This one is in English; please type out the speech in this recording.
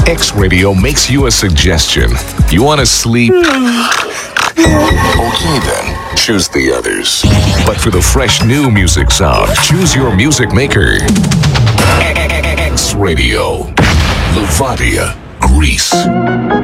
X Radio makes you a suggestion. You want to sleep? Okay then, choose the others. But for the fresh new music sound, choose your music maker. X Radio, Levadia, Greece.